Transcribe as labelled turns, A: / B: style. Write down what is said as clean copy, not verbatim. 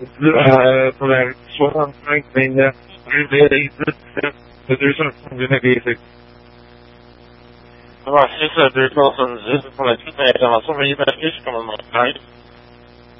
A: på väg så långt in det är inte det är som det är basic.
B: Well, she said there's nothing this is going to do that. So many messages coming my side.